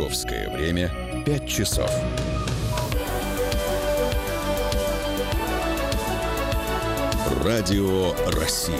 Московское время 5 часов. Радио России.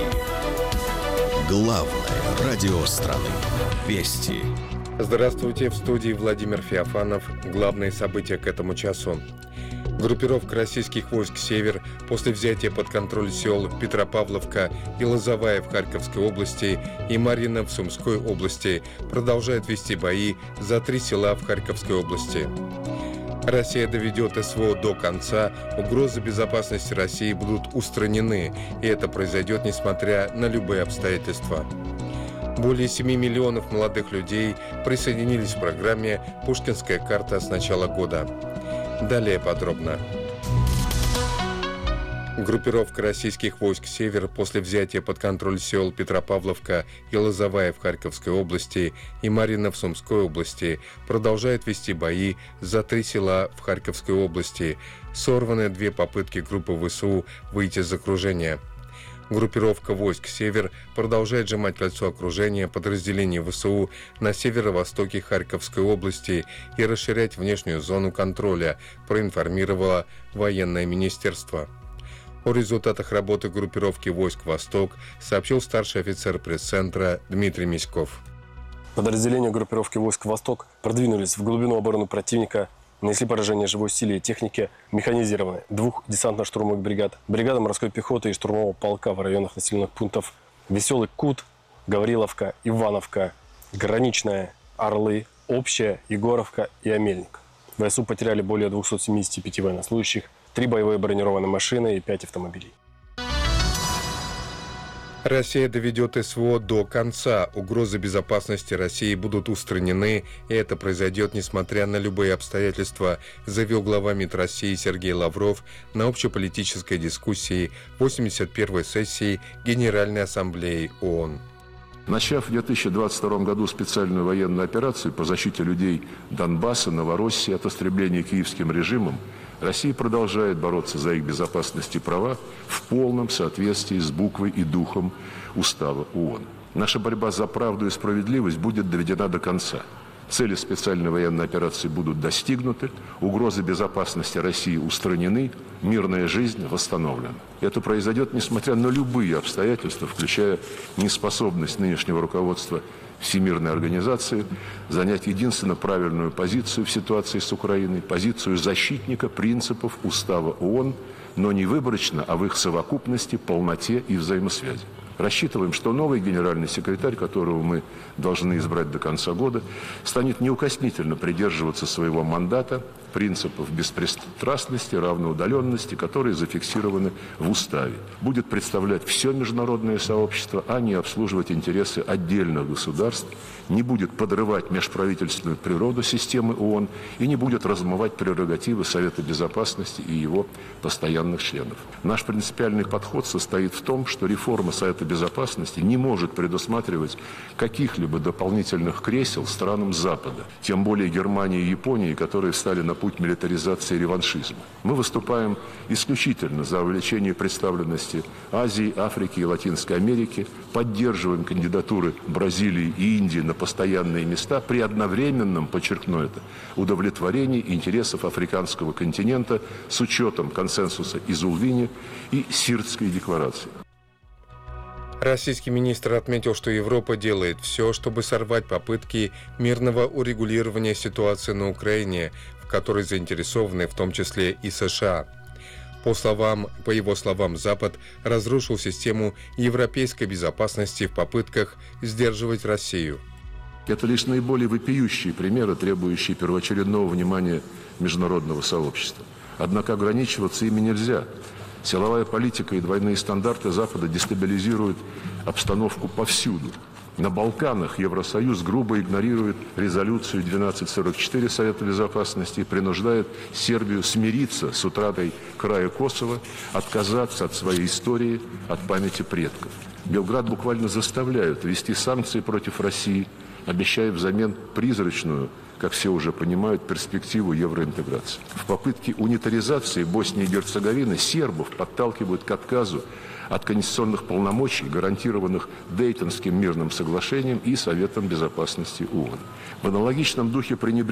Главное радио страны. Вести. Здравствуйте, в студии Владимир Феофанов. Главные события к этому часу. Группировка российских войск «Север» после взятия под контроль сел Петропавловка и Лозовая в Харьковской области и Марьино в Сумской области продолжает вести бои за 3 села в Харьковской области. Россия доведет СВО до конца, угрозы безопасности России будут устранены, и это произойдет несмотря на любые обстоятельства. Более 7 миллионов молодых людей присоединились к программе «Пушкинская карта» с начала года. Далее подробно. Группировка российских войск «Север» после взятия под контроль сел Петропавловка и Лозовая в Харьковской области и Марьино в Сумской области продолжает вести бои за 3 села в Харьковской области. Сорваны 2 попытки группы ВСУ выйти из окружения. Группировка войск «Север» продолжает сжимать кольцо окружения подразделений ВСУ на северо-востоке Харьковской области и расширять внешнюю зону контроля, проинформировало военное министерство. О результатах работы группировки войск «Восток» сообщил старший офицер пресс-центра Дмитрий Миськов. Подразделения группировки войск «Восток» продвинулись в глубину обороны противника, нанесли поражение живой силе и технике, механизированной 2 десантно-штурмовых бригад, бригада морской пехоты и штурмового полка в районах населенных пунктов Веселый Кут, Гавриловка, Ивановка, Граничная, Орлы, Общая, Егоровка и Амельник. ВСУ потеряли более 275 военнослужащих, 3 боевые бронированные машины и 5 автомобилей. Россия доведет СВО до конца. Угрозы безопасности России будут устранены, и это произойдет несмотря на любые обстоятельства, заявил глава МИД России Сергей Лавров на общеполитической дискуссии 81-й сессии Генеральной Ассамблеи ООН. Начав в 2022 году специальную военную операцию по защите людей Донбасса, Новороссии от истребления киевским режимом, Россия продолжает бороться за их безопасность и права в полном соответствии с буквой и духом Устава ООН. Наша борьба за правду и справедливость будет доведена до конца. Цели специальной военной операции будут достигнуты, угрозы безопасности России устранены, мирная жизнь восстановлена. Это произойдет несмотря на любые обстоятельства, включая неспособность нынешнего руководства Всемирной организации занять единственно правильную позицию в ситуации с Украиной, позицию защитника принципов Устава ООН, но не выборочно, а в их совокупности, полноте и взаимосвязи. Рассчитываем, что новый генеральный секретарь, которого мы должны избрать до конца года, станет неукоснительно придерживаться своего мандата, принципов беспристрастности, равноудаленности, которые зафиксированы в Уставе. Будет представлять все международное сообщество, а не обслуживать интересы отдельных государств, не будет подрывать межправительственную природу системы ООН и не будет размывать прерогативы Совета Безопасности и его постоянных членов. Наш принципиальный подход состоит в том, что реформа Совета Безопасности не может предусматривать каких-либо дополнительных кресел странам Запада, тем более Германии и Японии, которые встали на путь милитаризации и реваншизма. Мы выступаем исключительно за увеличение представленности Азии, Африки и Латинской Америки, поддерживаем кандидатуры Бразилии и Индии на постоянные места при одновременном, подчеркну это, удовлетворении интересов африканского континента с учетом консенсуса из Улвини и Сиртской декларации. Российский министр отметил, что Европа делает все, чтобы сорвать попытки мирного урегулирования ситуации на Украине, в которой заинтересованы в том числе и США. По его словам, Запад разрушил систему европейской безопасности в попытках сдерживать Россию. Это лишь наиболее вопиющие примеры, требующие первоочередного внимания международного сообщества. Однако ограничиваться ими нельзя. Силовая политика и двойные стандарты Запада дестабилизируют обстановку повсюду. На Балканах Евросоюз грубо игнорирует резолюцию 1244 Совета Безопасности и принуждает Сербию смириться с утратой края Косово, отказаться от своей истории, от памяти предков. Белград буквально заставляют ввести санкции против России, обещая взамен призрачную, как все уже понимают, перспективу евроинтеграции. В попытке унитаризации Боснии и Герцеговины сербов подталкивают к отказу от конституционных полномочий, гарантированных Дейтонским мирным соглашением и Советом Безопасности ООН. В аналогичном духе пренебрежения